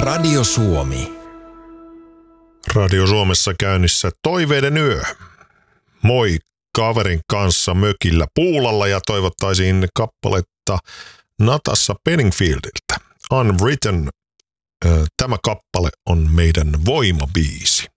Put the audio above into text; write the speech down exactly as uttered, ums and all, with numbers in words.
Radio Suomi. Radio Suomessa käynnissä Toiveiden yö. Moi kaverin kanssa mökillä Puulalla ja toivottaisiin kappaletta Natasha Bedingfieldiltä. Unwritten. Tämä kappale on meidän voimabiisi.